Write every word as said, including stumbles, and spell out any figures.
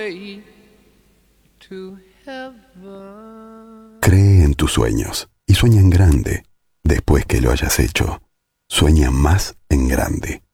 Cree en tus sueños y sueña en grande. Después que lo hayas hecho, sueña más en grande.